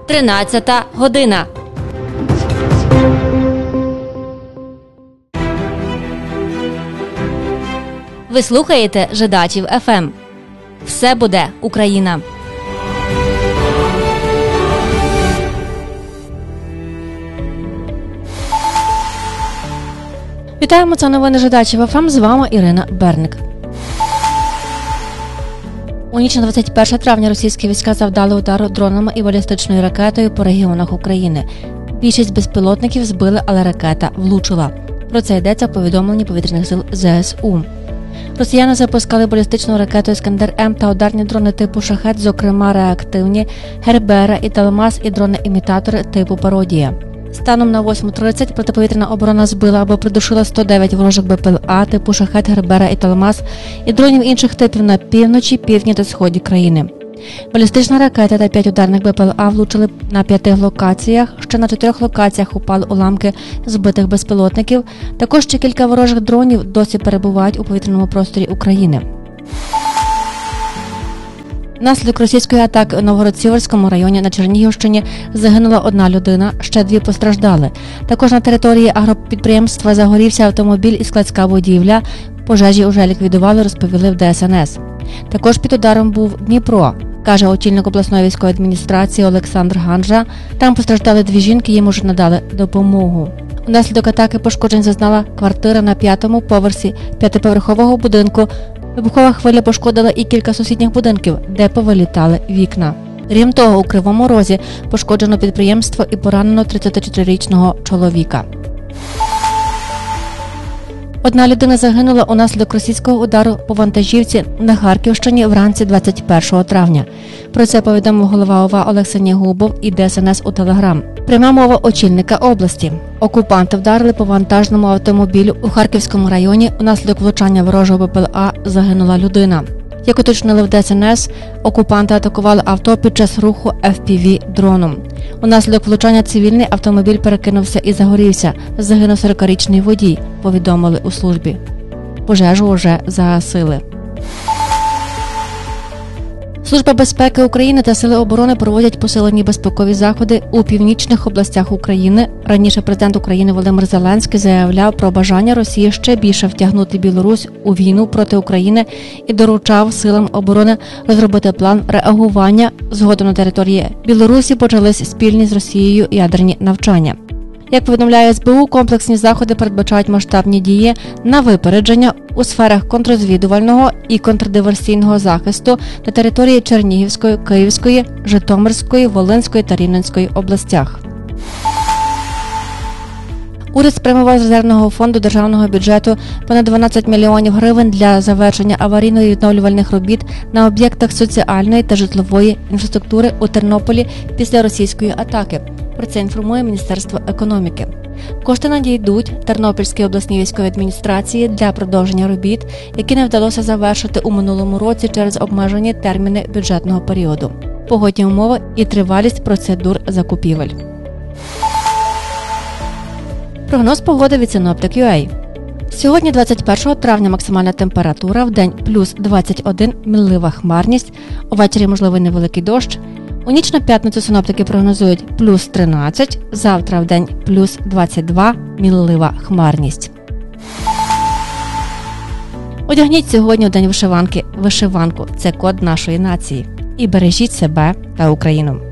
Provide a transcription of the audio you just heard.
13 година. Ви слухаєте Жидачів ФМ. Все буде Україна. Вітаємо, це новини Жидачів ФМ, з вами Ірина Берник. У ніч на 21 травня російські війська завдали удару дронами і балістичною ракетою по регіонах України. Більшість безпілотників збили, але ракета влучила. Про це йдеться в повідомленні повітряних сил ЗСУ. Росіяни запускали балістичну ракету «Іскандер-М» та ударні дрони типу «Шахед», зокрема реактивні «Гербера» і «Талмас» і дрони-імітатори типу «Пародія». Станом на 8:30 протиповітряна оборона збила або придушила 109 ворожих БПЛА типу «Шахед», «Гербера» і «Талмас» і дронів інших типів на півночі, півдні та сході країни. Балістична ракета та 5 ударних БПЛА влучили на 5 локаціях, ще на 4 локаціях упали уламки збитих безпілотників. Також ще кілька ворожих дронів досі перебувають у повітряному просторі України. Внаслідок російської атаки у Новгород-Сіверському районі на Чернігівщині загинула 1 людина, ще 2 постраждали. Також на території агропідприємства загорівся автомобіль і складська будівля. Пожежі уже ліквідували, розповіли в ДСНС. Також під ударом був Дніпро, каже очільник обласної військової адміністрації Олександр Ганжа. Там постраждали 2 жінки, їм уже надали допомогу. Внаслідок атаки пошкоджень зазнала квартира на 5-му поверсі 5-поверхового будинку. Вибухова хвиля пошкодила і кілька сусідніх будинків, де повилітали вікна. Крім того, у Кривому Розі пошкоджено підприємство і поранено 34-річного чоловіка. 1 людина загинула унаслідок російського удару по вантажівці на Харківщині вранці 21 травня. Про це повідомив голова ОВА Олексій Губов і ДСНС у Телеграм. Пряма мова очільника області. Окупанти вдарили по вантажному автомобілю у Харківському районі. Унаслідок влучання ворожого БПЛА загинула людина. Як уточнили в ДСНС, окупанти атакували авто під час руху FPV-дроном. Унаслідок влучання цивільний автомобіль перекинувся і загорівся. Загинув 40-річний водій, повідомили у службі. Пожежу вже загасили. Служба безпеки України та Сили оборони проводять посилені безпекові заходи у північних областях України. Раніше президент України Володимир Зеленський заявляв про бажання Росії ще більше втягнути Білорусь у війну проти України і доручав силам оборони розробити план реагування. Згодом на території Білорусі почались спільні з Росією ядерні навчання. Як повідомляє СБУ, комплексні заходи передбачають масштабні дії на випередження у сферах контррозвідувального і контрдиверсійного захисту на території Чернігівської, Київської, Житомирської, Волинської та Рівненської областях. Уряд спрямував з резервного фонду державного бюджету понад 12 мільйонів гривень для завершення аварійно-відновлювальних робіт на об'єктах соціальної та житлової інфраструктури у Тернополі після російської атаки. Про це інформує Міністерство економіки. Кошти надійдуть Тернопільській обласній військовій адміністрації для продовження робіт, які не вдалося завершити у минулому році через обмежені терміни бюджетного періоду, погодні умови і тривалість процедур закупівель. Прогноз погоди від Синоптик.UA. Сьогодні, 21 травня, максимальна температура, вдень плюс 21, мінлива хмарність, увечері можливий невеликий дощ. У ніч на п'ятницю синоптики прогнозують плюс 13, завтра вдень плюс 22, мінлива хмарність. Одягніть сьогодні у день вишиванки вишиванку – це код нашої нації. І бережіть себе та Україну.